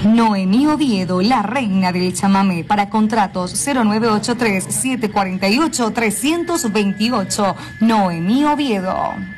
Noemí Oviedo, la reina del chamamé. Para contratos 0983-748-328. Noemí Oviedo.